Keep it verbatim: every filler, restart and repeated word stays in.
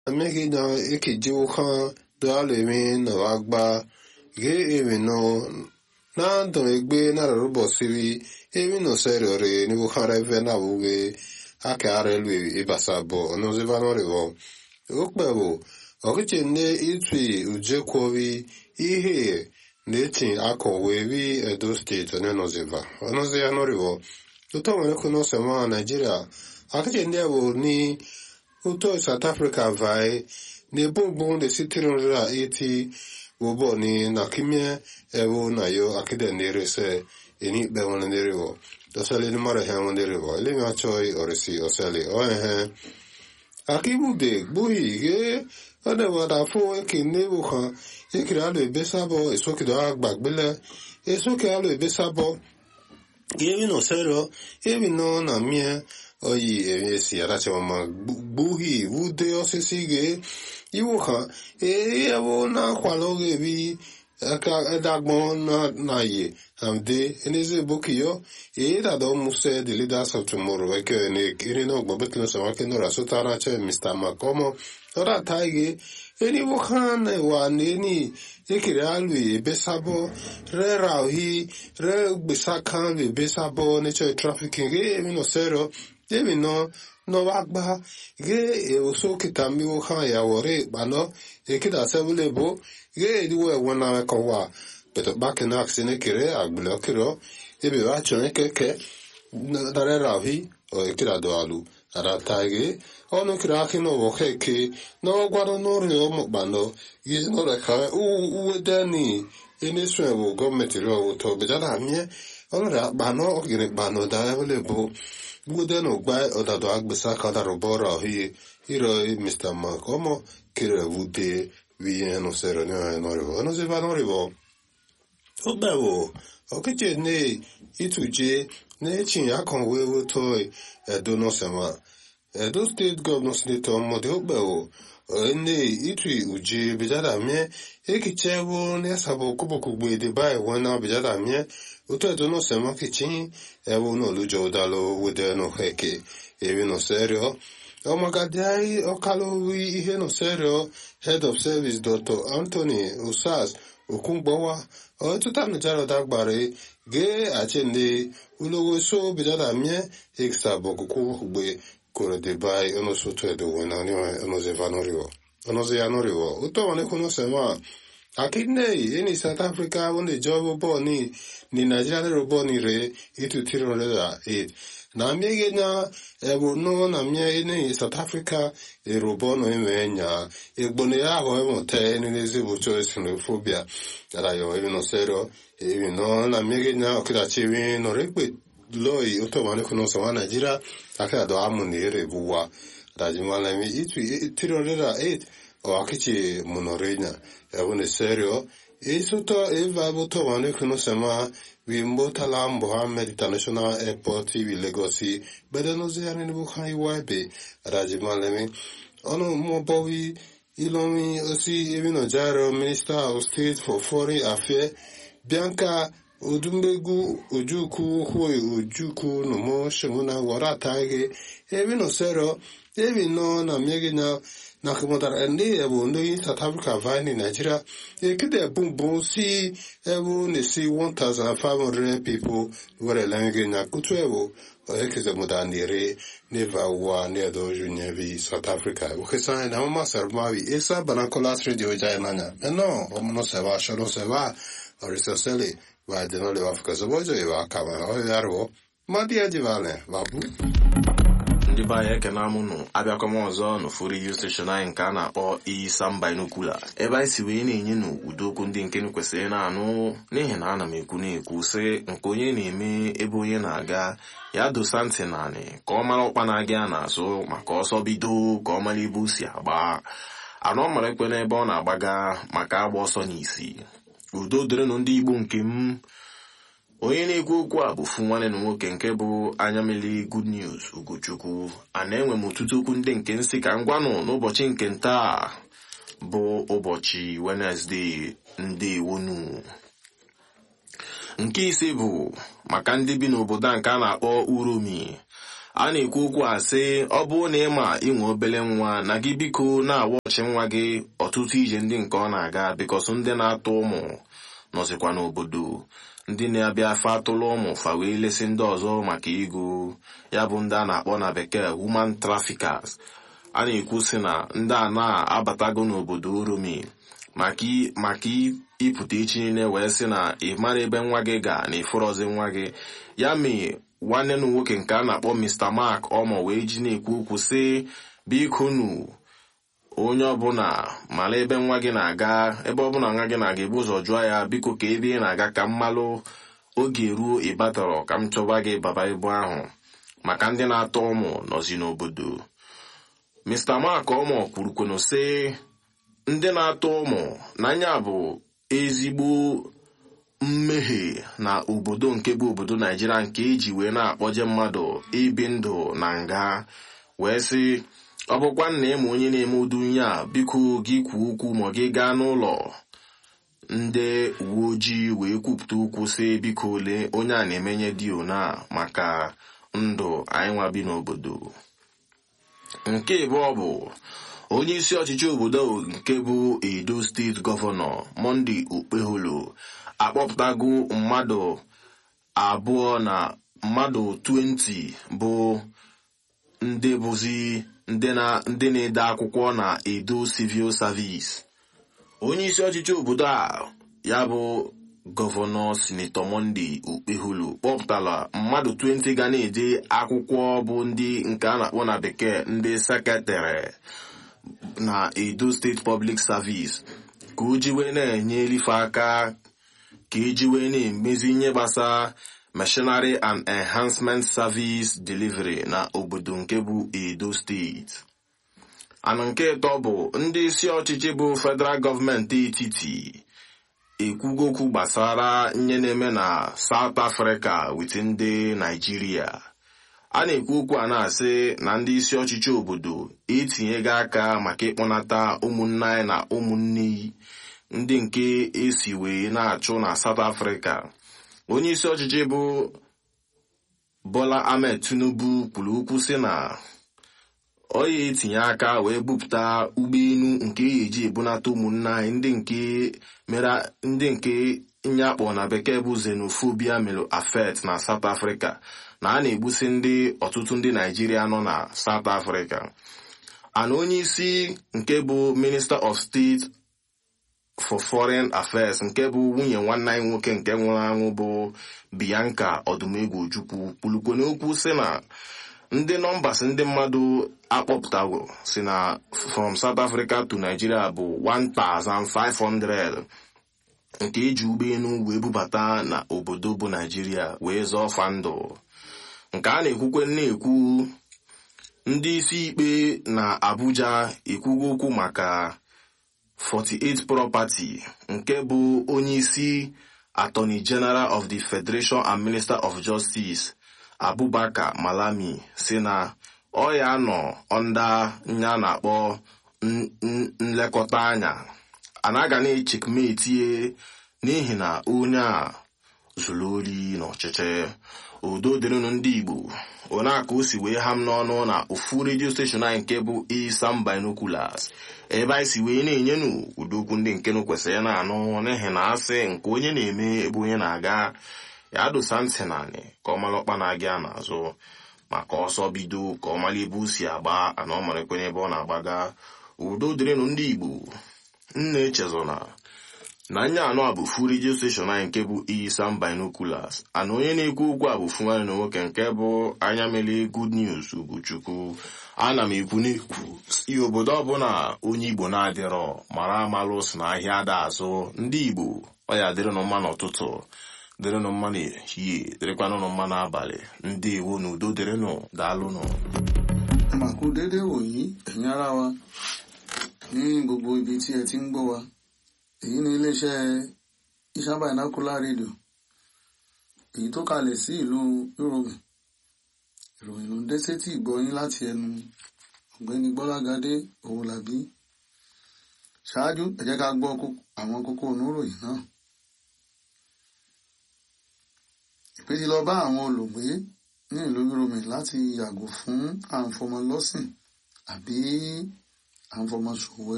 Amegi na ekiji ukan dalewi na wagba ge ewi no na ndo egbe na rubo siri ewi no seriore ni ukan reve na wuge ake arelwi ibasabo ono zivano revo ukbewo okiche ne itwi ujekwowi ihe netin akowe wi Edo State ono ziva ono zivano revo tuto mwene kuno sema Nigeria akiche ne wo ni uto South Africa vai ne bonbon de sitironra eti wobo ni nakimie ewo na yo akide nerese eni be wona nerewo dosale ni mara he wona nerewo ele mi achoi orisi osale o he akibu de buhi ge ade wada fo ekine wo kan ekira le besabo esoki do agbagbele esoki alo besabo ge no sero ebi no na mie oyi esi arache mama buhi wude osisi ge iwo kan e yawo na kwaloge bi aka edagbon na na ye amde eneze bokiyo e da do muse the leaders of tomorrow like ne kiri no gbobetlo sama ke no rasotara che Mister Makomo ora taige eni wo kan wa ne ni ekire alu besabo re rahi re bisakan be besabo ne che trafficking ge mi no sero Devi no no wagba ge oso kitami wo kan ya wore bano e kida sebulebo ge diwe wona ko wa but back na aksine kire agblo kiro e be wa chone keke dare ravi o e kida do alu ara tage ono kira kino wo keke no gwaro no re o mo bano ye no re ka u u dani ene swe wo government ro to be dala mi ono ra bano o kire bano da lebo Bude no gba odado agbesa kada robora hi hiro Mister Makomo kire wude vi no sero ne no rivo no se va no rivo obewo okeje ne ituje ne chin akon wewo toy Edo no sema Edo State Governor Senator Mode obewo ne itui uje bijada mie ekichewo ne sabo kubokugbe de bai wana bijada mie Uto Edo no sema kichin ewo no lujo dalo wude no heke ewi no serio o magadai o kalowi ihe no serio Head of Service Doctor Anthony Usas Okungbowa o tuta no jaro dagbare ge achende ulowo so bijada mie eksa bokuku gbe kore de bai ono soto Edo wena ni ono zevanoriwo ono zeyanoriwo uto wane kuno sema Akidne eni South Africa wonde job bo ni ni Nigeria ro bo ni re itu tiro le eight na miege na ebo no na mie ni South Africa e ro bo no emenya egbone ya ho emo te ni lezi bo choice xenophobia ara yo e no sero e no na miege na okida chiwi no rekwe loi uto wane kuno so Nigeria aka do amuni re buwa rajimala mi itu tiro le eight o akichi monorenya Ebune serio, isuto eva buto wane kuno sema wimbo talam Mohammed International Airport vi Legosi bedeno ziani ni bukhai waibe rajimalemi ono mobowi ilomi osi evino jaro Minister of State for Foreign Affairs Bianca Odumbegu Ojuku Hui Ojuku no mo shimuna waratage evino serio evino na miegina Nakamodar ende ebu ndi South Africa vani Nigeria ekide bumbu si ebu nisi one thousand five hundred people were lange na kutu ebu ekide modandire neva wa nedo junyevi South Africa ukisa na mama sermavi esa banakola radio jainanya eno omono seba shoro seba orisosele wa denole Africa zobojo ewa kama o yaro madia jivale babu Ndị be anyị ekene amụnụ abịakwa m ọzọ n'ụfọdụ redio station anyị nke a na-akpọ Isam Binocular ebe anyị si wee na-enye n'ụdị okwu ndị nke kwesịrị na-anụ n'ihi na ana m ekwu na-ekwu sị nke onye na-eme ebe onye na-aga ya dosa ntị naanị ka ọ mara ọkpa na-aga ya n'azụ maka ọsọ bido ka ọ mara ebe o si agba anọ mara ekwe n'ebe ọ na-agbaga maka agba ọsọ n'isi udo dịrịnụ ndị Igbo nke m onye na-ekwu okwu a bụ fu nwanne na nwoke nke bụ anya mmiri Good News Ugochukwu a na-enwe m ọtụtụ okwu ndị nke nsị ka ngwanụ n'ụbọchị nke ntaa bụ ụbọchị Wednesday ndewonu nke ise bụ maka ndị bi n'obodo nke a na-akpọ Uromi a na-ekwu okwu a sị ọ bụrụ na ịma inwe obele nwa na gị biko na-awọchi nwa gị ọtụtụ ije ndị nke ọ na-aga bikọsụ ndị na-atụ ụmụ nọzikwa n'obodo ndị na-abịa afa atụlụ ụmụ fa wee lesi ndị ọzọ maka ego ya bụ ndị a na-akpọ na bekee human traffickers. A na-ekwu sị na ndị a na-abatago n'obodo oromi maka ịpụta echi niile wee sị na ị mara ebe nwa gị ga na ịfụrọzi nwa gị. Ya mee nwanne na nwoke nke a na-akpọ Mister Mark Omo wee ji na-ekwu okwu sị biko nu onye ọbụla mara ebe nwa gị na-aga, ebe ọbụla nwa gị na-aga ebu ụzọ jụọ ya biko ka ebe ị na-aga ka mmalụ oge ruo ịbatọrọ ka m chọba gị baba ibu ahụ maka ndị na-atọ ụmụ nọzi n'obodo. Mister Mark Omo kwurukwenu sị ndị na-atọ ụmụ n'anya bụ ezigbo mmehie na obodo nke bụ obodo Naijiria nke eji wee na-akpọje mmadụ ibi ndụ na nga wee sị ọ bụkwa nna ịma onye na-eme udu nye a biko gị kwuo okwu ma gị gaa n'ụlọ ndị uwe ojii wee kwupụta okwu sị biko ole onye a na-emenye dio na maka ndụ anyị nwa bi n'obodo. Nke ịbụọ bụ onye isi ọchịchị obodo nke bụ Edo steeti gọvanọ Monday Okpeholo akpọpụtago mmadụ abụọ na mmadụ twenty bụ ndị bụzi ndị na-ede akwụkwọ na Edo Civil Service. Onye isi ọchịchị obodo a ya bụ gọvanọ Sinetọ Monday Okpeholo kpọpụtara mmadụ twenty ga na-ede akwụkwọ bụ ndị nke a na-akpọ na bekee ndị sekretịrị na Edo State Public Service ka o ji wee na-enye elife aka ka eji wee na-emezi ihe gbasara Machinery and Enhancement Service Delivery na obodo nke bụ Edo State. Anụ nke ịtọ bụ ndị isi ọchịchị bụ federal gọọmenti etiti ekwugo okwu gbasara ihe na-eme na South Africa with ndị Nigeria. A na-ekwu okwu a na-asị na ndị isi ọchịchị obodo etinyego aka maka ịkpọnata ụmụnne anyị na ụmụnne ndị nke esi wee na-achụ na South Africa. Onye isi ọchịchị bụ Bola Ahmed Tinubu kwuru okwu sị na ọ ya etinye aka wee bupụta ụgbọelu nke ya eji ebunata ụmụnne anyị ndị nke mere ndị nke nyakpọ na bekee bụ xenophobia mere affect na South Africa na a na-egbusi ndị ọtụtụ ndị Naijiria nọ na South Africa. Ana onye isi nke bụ Minister of State for Foreign Affairs nke bụ nwunye nwanne anyị nwoke nke nwụrụ anwụ bụ Bianca Odumegwu Ojukwu kwulukwo n'okwu sị na ndị nọmbas ndị mmadụ akpọpụtago si na from South Africa to Nigeria bụ one thousand five hundred nke eji ụgbọelu wee bubata na obodo bụ Nigeria wee zọọ fa ndụ. Nke a na-ekwukwe na-ekwu ndị isi ikpe na Abuja ekwugo okwu maka forty-eight property nke bụ onye isi Attorney General of the Federation and Minister of Justice Abubakar Malami si na ọ ya nọ onda nya na-akpọ nlekọta anya anaga na-echekmetie n'ihi na onye a zuru ori n'ọchịchị. Udo dịrịnụ ndị Igbo, onaka o si wee ha m n'ọnụ na ofu redio steshọn anyị nke bụ Isam Binoculars ebe anyị si wee na-enyenu udokwu ndị nke nụ kwesịrị na-anụ n'ihi na asị nke onye na-eme ebe onye na-aga ya dosa ntị naanị ka ọ mara ọkpa na-aga n'azụ maka ọsọ bido ka ọ mara ebe o si agba ana ọ mara ekwenye ebe ọ na-agbaga. Udo dịrịnụ ndị Igbo, nna echezona na anya anọ a bụ fu redio steshọn anyị nke bụ Isam Binoculars. Ana onye na-ekwu okwu a bụ fu nwanne na nwoke nke bụ anya mele Good News Ugochukwu. Ana m ekwu n'ekwu si obodo ọbụla onye Igbo na-adịrọ mara amalụ si na ahịa ada azụ. Ndị Igbo ọ ya dịrịnụ mma n'ụtụtụ, dịrịnụ mma n'ehihie, dịrịkwanụ mma n'abalị. Ndị Igbo na udo dịrịnụ, daalụnụ. Màkú dédé wòyí ẹ̀yin ará wa ní gbogbo ibi tí ẹ ti ń gbọ́ wa. Èyí ni iléeṣẹ́ Isam Binocular Radio èyí tó kalẹ̀ sí ìlú Yorùbá. Ìròyìn ló ń dé sétí ìgbọ́ yín láti ẹnu ọ̀gbẹ́ni Gbọ́lágadé Owólabí. Ṣáájú ẹ jẹ́ ká gbọ́ àwọn kókó oníròyìn náà. Ìpè ti lọ bá àwọn olùgbé ní ìlú Yorùbá láti yàgò fún àǹfọmọlọ́sìn àbí àǹfọmọṣòwò